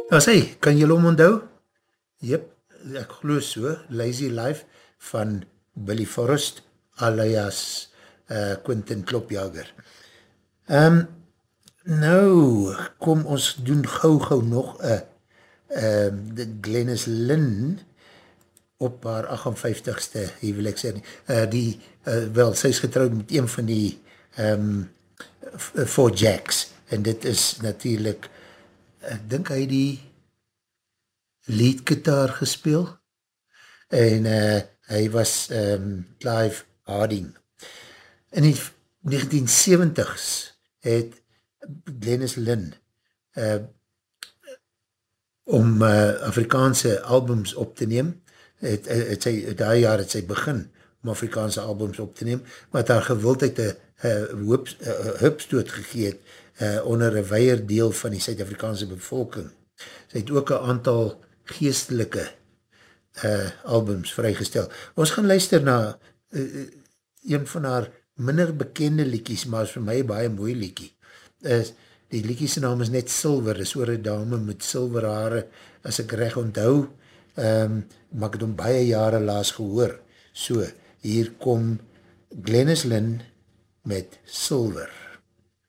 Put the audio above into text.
As hy, kan jy hom onthou? Jep, ek glo so, Lazy Life van Billy Forrest, alias Quentin Klopjager. Nou, kom ons doen gauw nog Glennis Lynn op haar 58ste huweliks, wel, sy is getrouwd met een van die Four Jacks, en dit is natuurlijk, ek dink hy die lead gitaar gespeel, en hy was Clive Harding. In die 1970s het Glennis Lynn om Afrikaanse albums op te neem, daai jaar het sy begin om Afrikaanse albums op te neem, wat haar gewildheid hupstoot gegeet onder een weier deel van die Suid-Afrikaanse bevolking. Sy het ook een aantal geestelike albums vrygestel. Ons gaan luister na een van haar minder bekende liedjies, maar is vir my baie mooi liedjie. Die liedjie se naam is net Silver, is oor een dame met silver hare, as ek reg onthou, maar ek het hom baie jare laas gehoor. So, hier kom Glennis Lynn met Silver.